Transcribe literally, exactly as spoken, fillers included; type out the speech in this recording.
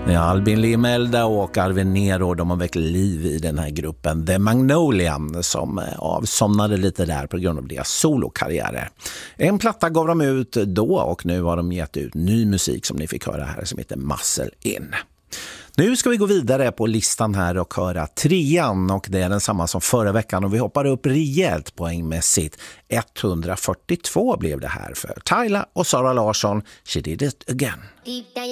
Ja, Albin Limelda och Arven Nero, de har väckt liv i den här gruppen The Magnolian som avsomnade lite där på grund av deras solokarriärer. En platta gav de ut då och nu har de gett ut ny musik som ni fick höra här som heter Muscle In. Nu ska vi gå vidare på listan här och höra trean och det är densamma som förra veckan och vi hoppar upp rejält poängmässigt. etthundrafyrtiotvå blev det här för Tyla och Sara Larsson. She Did It Again.